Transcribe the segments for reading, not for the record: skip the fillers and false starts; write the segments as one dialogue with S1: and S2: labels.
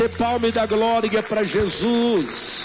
S1: Dê palma e dá glória para Jesus.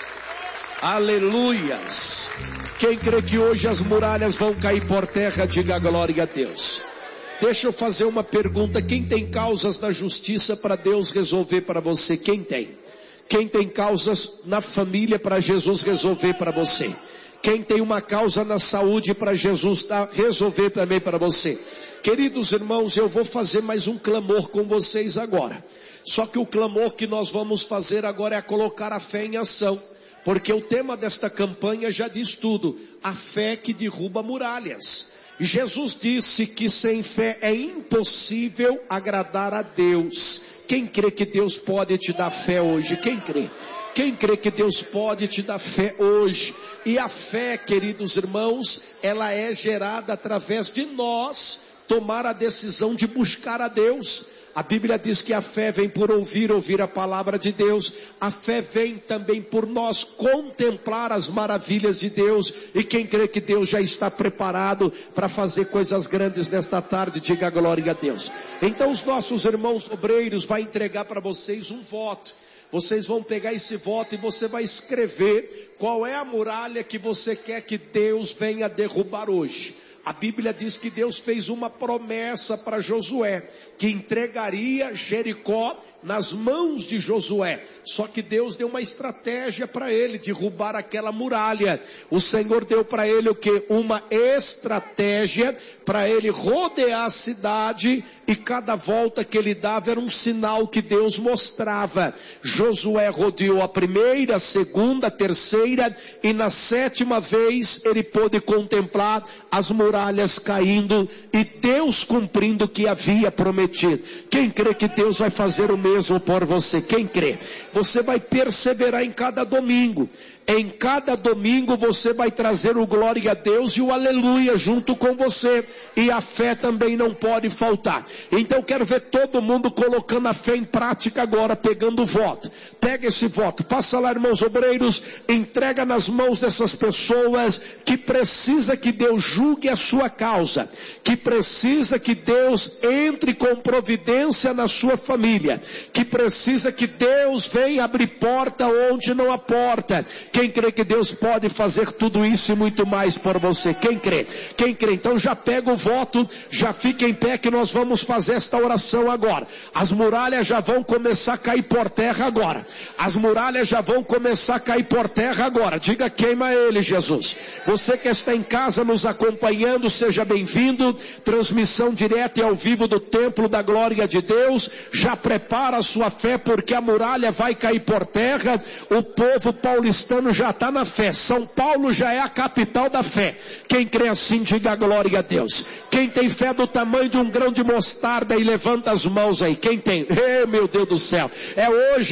S1: Aleluias. Quem crê que hoje as muralhas vão cair por terra, diga glória a Deus. Deixa eu fazer uma pergunta. Quem tem causas na justiça para Deus resolver para você? Quem tem? Quem tem causas na família para Jesus resolver para você? Quem tem uma causa na saúde para Jesus resolver também para você? Queridos irmãos, eu vou fazer mais um clamor com vocês agora. Só que o clamor que nós vamos fazer agora é colocar a fé em ação. Porque o tema desta campanha já diz tudo. A fé que derruba muralhas. E Jesus disse que sem fé é impossível agradar a Deus. Quem crê que Deus pode te dar fé hoje? Quem crê? Quem crê que Deus pode te dar fé hoje? E a fé, queridos irmãos, ela é gerada através de nós tomar a decisão de buscar a Deus. A Bíblia diz que a fé vem por ouvir a palavra de Deus. A fé vem também por nós contemplar as maravilhas de Deus. E quem crê que Deus já está preparado para fazer coisas grandes nesta tarde, diga glória a Deus. Então os nossos irmãos obreiros vão entregar para vocês um voto. Vocês vão pegar esse voto e você vai escrever qual é a muralha que você quer que Deus venha derrubar hoje. A Bíblia diz que Deus fez uma promessa para Josué, que entregaria Jericó nas mãos de Josué. Só que Deus deu uma estratégia para ele derrubar aquela muralha. O Senhor deu para ele o quê? Uma estratégia para ele rodear a cidade, e cada volta que ele dava era um sinal que Deus mostrava. Josué rodeou a primeira, a segunda, a terceira, e na sétima vez ele pôde contemplar as muralhas caindo e Deus cumprindo o que havia prometido. Quem crê que Deus vai fazer o mesmo por você? Quem crê? Você vai perseverar em cada domingo. Em cada domingo você vai trazer o glória a Deus e o aleluia junto com você. E a fé também não pode faltar. Então eu quero ver todo mundo colocando a fé em prática agora, pegando o voto. Pega esse voto, passa lá, irmãos obreiros, entrega nas mãos dessas pessoas que precisa que Deus julgue a sua causa, que precisa que Deus entre com providência na sua família, que precisa que Deus venha abrir porta onde não há porta. Quem crê que Deus pode fazer tudo isso e muito mais por você? Quem crê? Quem crê? Então já pega o voto, já fica em pé que nós vamos fazer esta oração agora. As muralhas já vão começar a cair por terra agora. As muralhas já vão começar a cair por terra agora. Diga: queima ele, Jesus. Você que está em casa nos acompanhando, seja bem-vindo. Transmissão direta e ao vivo do Templo da Glória de Deus. Já prepara a sua fé, porque a muralha vai cair por terra. O povo paulistano já está na fé. São Paulo já é a capital da fé. Quem crê assim, diga glória a Deus. Quem tem fé do tamanho de um grão de mostarda e levanta as mãos aí. Quem tem? Meu Deus do céu. É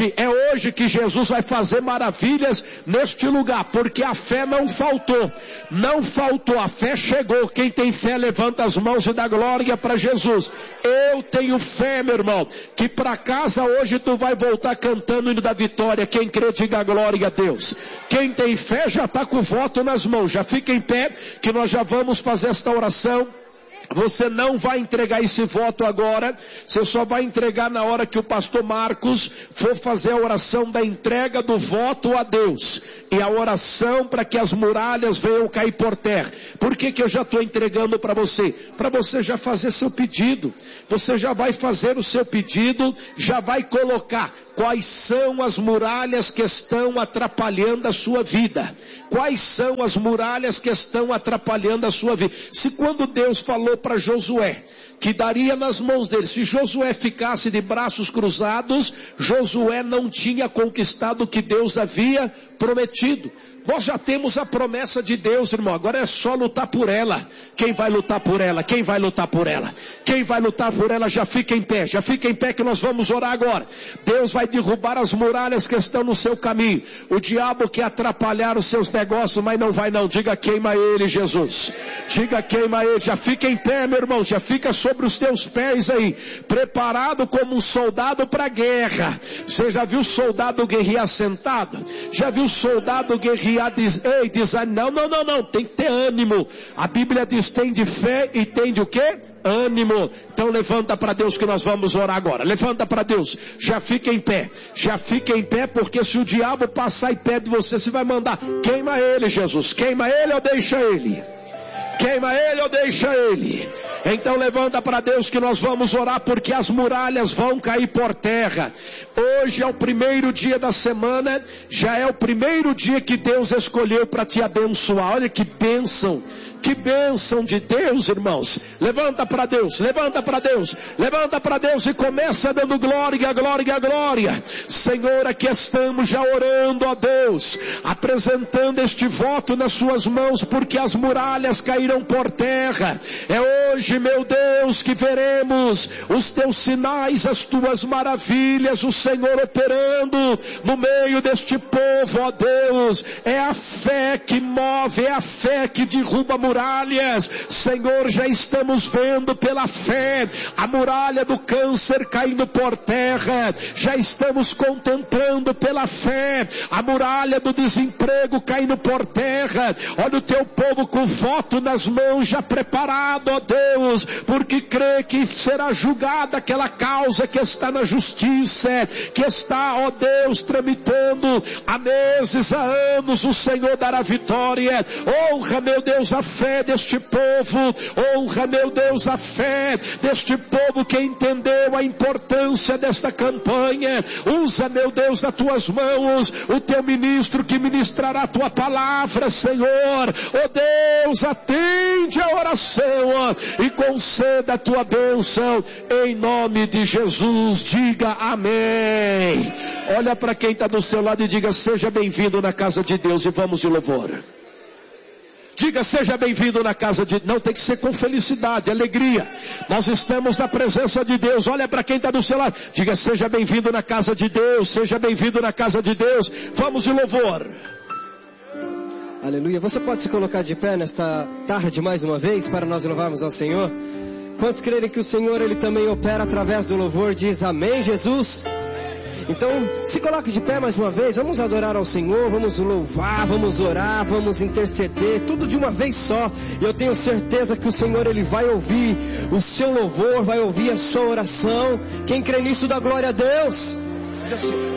S1: hoje que Jesus vai fazer maravilhas neste lugar, porque a fé não faltou. Não faltou, a fé chegou. Quem tem fé levanta as mãos e dá glória para Jesus. Eu tenho fé, meu irmão, que para casa hoje tu vai voltar cantando o hino da vitória. Quem crê, diga glória a Deus. Quem tem fé já está com o voto nas mãos. Já fica em pé que nós já vamos fazer esta oração. Você não vai entregar esse voto agora, você só vai entregar na hora que o pastor Marcos for fazer a oração da entrega do voto a Deus. E a oração para que as muralhas venham cair por terra. Por que eu já estou entregando para você? Para você já fazer seu pedido. Você já vai fazer o seu pedido, já vai colocar quais são as muralhas que estão atrapalhando a sua vida. Quais são as muralhas que estão atrapalhando a sua vida? Se quando Deus falou para Josué que daria nas mãos dele, se Josué ficasse de braços cruzados, Josué não tinha conquistado o que Deus havia prometido. Nós já temos a promessa de Deus, irmão. Agora é só lutar por ela. Quem vai lutar por ela? Quem vai lutar por ela? Quem vai lutar por ela já fica em pé. Já fica em pé que nós vamos orar agora. Deus vai derrubar as muralhas que estão no seu caminho. O diabo quer atrapalhar os seus negócios, mas não vai não. Diga: queima ele, Jesus. Diga: queima ele. Já fica em pé, meu irmão. Já fica sobre sobre os teus pés aí, preparado como um soldado para a guerra. Você já viu soldado guerrear sentado? Já viu soldado guerrear não, tem que ter ânimo. A Bíblia diz, tem de fé e tem de o quê? Ânimo. Então levanta para Deus que nós vamos orar agora. Levanta para Deus. Já fica em pé. Já fica em pé, porque se o diabo passar e perto de você, você vai mandar, queima ele, Jesus. Queima ele ou deixa ele? Queima ele ou deixa ele? Então levanta para Deus que nós vamos orar, porque as muralhas vão cair por terra. Hoje é o primeiro dia da semana, já é o primeiro dia que Deus escolheu para te abençoar. Olha que bênção de Deus, irmãos. Levanta para Deus, levanta para Deus, levanta para Deus e começa dando glória, glória, glória. Senhor, aqui estamos já orando a Deus, apresentando este voto nas suas mãos, porque as muralhas cairão por terra. É hoje, meu Deus, que veremos os teus sinais, as tuas maravilhas, o Senhor operando no meio deste povo, ó Deus. É a fé que move, é a fé que derruba muralhas. Senhor, já estamos vendo pela fé a muralha do câncer caindo por terra. Já estamos contemplando pela fé a muralha do desemprego caindo por terra. Olha o teu povo com voto nas mãos, já preparado, ó Deus, porque crê que será julgada aquela causa que está na justiça, que está, ó Deus, tramitando há meses, há anos. O Senhor dará vitória. Honra, meu Deus, a fé deste povo. Honra, meu Deus, a fé deste povo que entendeu a importância desta campanha. Usa, meu Deus, as tuas mãos, o teu ministro que ministrará a tua palavra, Senhor. Ó Deus, atende a oração, ó, e conceda a tua bênção em nome de Jesus. Diga amém. Olha para quem está do seu lado e diga, seja bem-vindo na casa de Deus, e vamos de louvor. Diga, seja bem-vindo na casa de... Não, tem que ser com felicidade, alegria. Nós estamos na presença de Deus. Olha para quem está do seu lado. Diga, seja bem-vindo na casa de Deus. Seja bem-vindo na casa de Deus. Vamos de louvor.
S2: Aleluia. Você pode se colocar de pé nesta tarde mais uma vez para nós louvarmos ao Senhor? Quantos crerem que o Senhor, Ele também opera através do louvor? Diz amém, Jesus. Então, se coloque de pé mais uma vez, vamos adorar ao Senhor, vamos louvar, vamos orar, vamos interceder, tudo de uma vez só. E eu tenho certeza que o Senhor, Ele vai ouvir o seu louvor, vai ouvir a sua oração. Quem crê nisso, dá glória a Deus.